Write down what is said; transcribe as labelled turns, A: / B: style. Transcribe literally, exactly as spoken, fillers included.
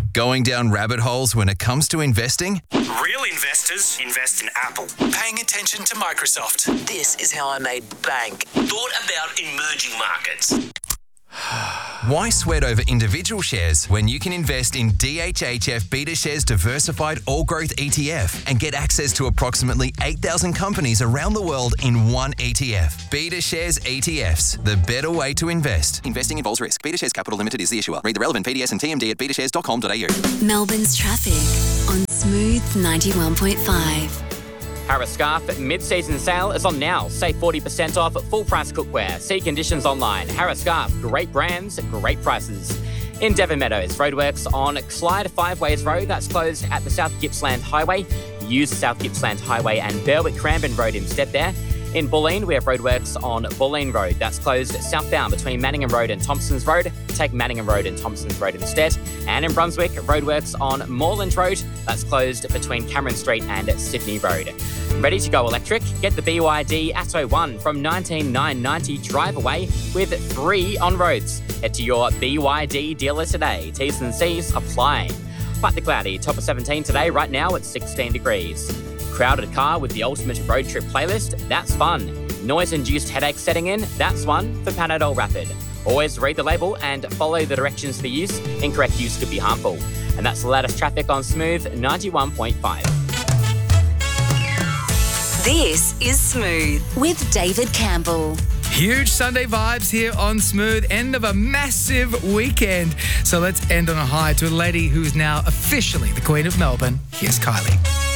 A: Going down rabbit holes when it comes to investing?
B: Real investors invest in Apple.
C: Paying attention to Microsoft.
D: This is how I made bank.
B: Thought about emerging markets.
A: Why sweat over individual shares when you can invest in D H H F BetaShares Diversified All Growth E T F and get access to approximately eight thousand companies around the world in one E T F? BetaShares E T Fs, the better way to invest. Investing involves risk. BetaShares Capital Limited is the issuer. Read the relevant P D S and T M D at beta shares dot com dot a u.
E: Melbourne's traffic on Smooth ninety-one point five.
F: Harris Scarf mid-season sale is on now. Save forty percent off full price cookware. See conditions online. Harris Scarf, great brands, great prices. In Devon Meadows, roadworks on Clyde Five Ways Road. That's closed at the South Gippsland Highway. Use the South Gippsland Highway and Berwick Cranbourne Road instead there. In Bulleen, we have roadworks on Bulleen Road. That's closed southbound between Manningham Road and Thompson's Road. Take Manningham Road and Thompson's Road instead. And in Brunswick, roadworks on Moreland Road. That's closed between Cameron Street and Sydney Road. Ready to go electric? Get the B Y D Atto one from nineteen nine ninety drive away with three on roads. Head to your B Y D dealer today. T's and C's apply. Partly cloudy, top of seventeen today, right now at sixteen degrees. Crowded car with the ultimate road trip playlist? That's fun. Noise-induced headache setting in? That's one for Panadol Rapid. Always read the label and follow the directions for use. Incorrect use could be harmful. And that's the latest traffic on Smooth ninety-one point five.
E: This is Smooth with David Campbell.
G: Huge Sunday vibes here on Smooth. End of a massive weekend. So let's end on a high to a lady who is now officially the Queen of Melbourne. Here's Kylie.